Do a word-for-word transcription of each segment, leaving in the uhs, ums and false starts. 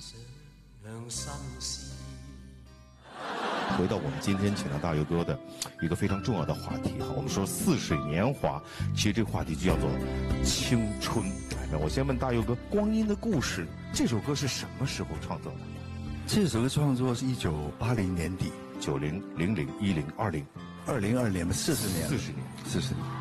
回到我们今天请到大佑哥的一个非常重要的话题哈，我们说似水年华，其实这个话题就叫做青春。那我先问大佑哥，《光阴的故事》这首歌是什么时候创作的？ 这首歌创作是一九八零年底， 九零、零零、一零、二零、 二零二年嘛，四十年， 四十年， 四十年。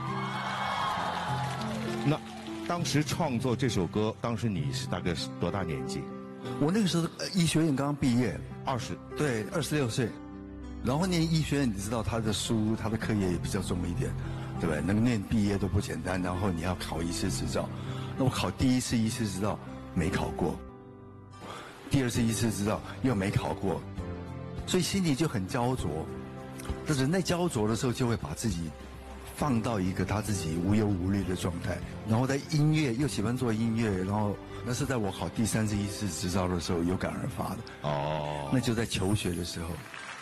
那当时创作这首歌，当时你是大概是多大年纪？ 我那个时候医学院刚刚毕业， 二十， 对，二十六岁。然后念医学院，你知道他的书，他的课业也比较重一点，对不对？能念毕业都不简单，然后你要考医师执照。那我考第一次医师执照没考过，第二次医师执照又没考过，所以心里就很焦灼。就人在焦灼的时候，就会把自己放到一个他自己无忧无虑的状态。然后在音乐又喜欢做音乐，然后那是在我考第三次医师执照的时候有感而发的。哦，那就在求学的时候。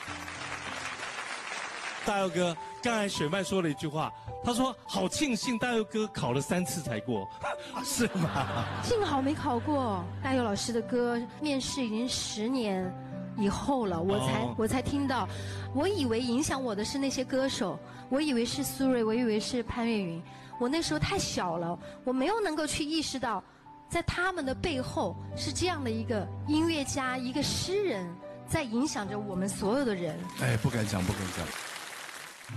大佑哥，刚才雪曼说了一句话，他说好庆幸大佑哥考了三次才过，是吗？ 幸好没考过。大佑老师的歌面试已经十年以后了，我才、哦、我才听到。我以为影响我的是那些歌手，我以为是苏芮，我以为是潘越云。我那时候太小了，我没有能够去意识到，在他们的背后是这样的一个音乐家，一个诗人，在影响着我们所有的人。 哎，不敢讲，不敢讲。